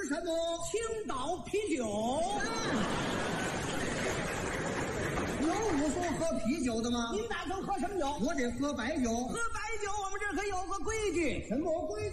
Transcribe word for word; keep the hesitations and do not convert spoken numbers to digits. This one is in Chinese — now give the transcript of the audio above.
什么？ 青岛啤酒。 有武松喝啤酒的吗？ 您打算喝什么酒？ 我得喝白酒。 喝白酒，我们这儿可有个规矩。 什么规矩？